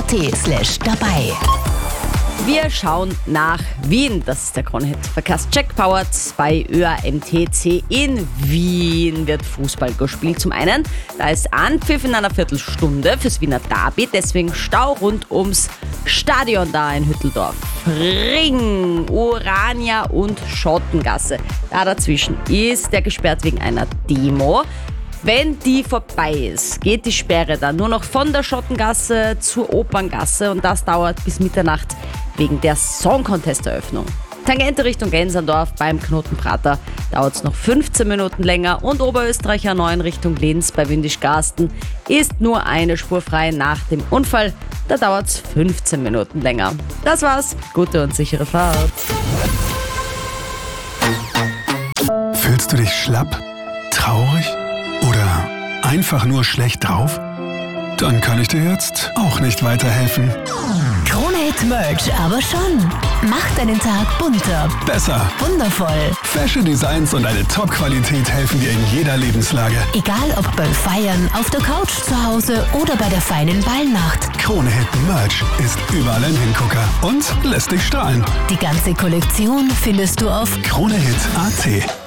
kronehit.at/dabei. Wir schauen nach Wien. Das ist der Kronehit-Verkehrscheck powered bei ÖAMTC. In Wien wird Fußball gespielt. Zum einen, da ist Anpfiff in einer Viertelstunde fürs Wiener Derby. Deswegen Stau rund ums Stadion da in Hütteldorf. Ring, Urania und Schottengasse. Da dazwischen ist der gesperrt wegen einer Demo. Wenn die vorbei ist, geht die Sperre dann nur noch von der Schottengasse zur Operngasse und das dauert bis Mitternacht wegen der Song Contest Eröffnung. Tangente Richtung Gensandorf beim Knotenprater dauert es noch 15 Minuten länger und Oberösterreicher 9 Richtung Linz bei Windischgarsten ist nur eine Spur frei nach dem Unfall. Da dauert es 15 Minuten länger. Das war's. Gute und sichere Fahrt. Fühlst du dich schlapp, traurig oder einfach nur schlecht drauf? Dann kann ich dir jetzt auch nicht weiterhelfen. Kronehit Merch aber schon. Macht deinen Tag bunter, Besser. wundervoll. Fashion Designs und eine Top-Qualität helfen dir in jeder Lebenslage. Egal ob beim Feiern, auf der Couch zu Hause oder bei der feinen Ballnacht. Kronehit Merch ist überall ein Hingucker und lässt dich strahlen. Die ganze Kollektion findest du auf Kronehit.at